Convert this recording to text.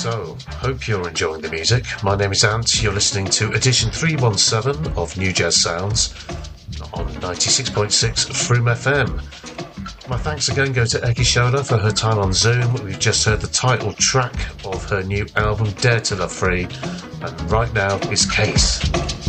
So, hope you're enjoying the music. My name is Ant. You're listening to edition 317 of New Jazz Sounds on 96.6 Froome FM. My thanks again go to Eki Shola for her time on Zoom. We've just heard the title track of her new album, Dare to Love Free, and right now is Case.